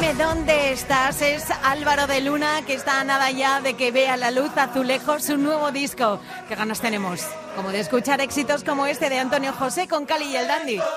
Dime dónde estás. Es Álvaro de Luna, que está a nada ya de que vea la luz Azulejos, su nuevo disco. Qué ganas tenemos, como de escuchar éxitos como este de Antonio José con Cali y el Dandy.